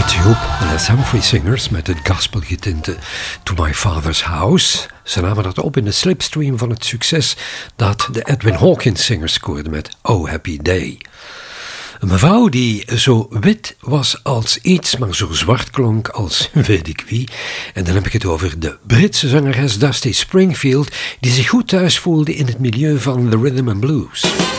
Les Humphrey Singers met het gospelgetinte To My Father's House. Ze namen dat op in de slipstream van het succes dat de Edwin Hawkins Singers scoorden met Oh Happy Day. Een mevrouw die zo wit was als iets, maar zo zwart klonk als weet ik wie. En dan heb ik het over de Britse zangeres Dusty Springfield, die zich goed thuis voelde in het milieu van the rhythm and blues.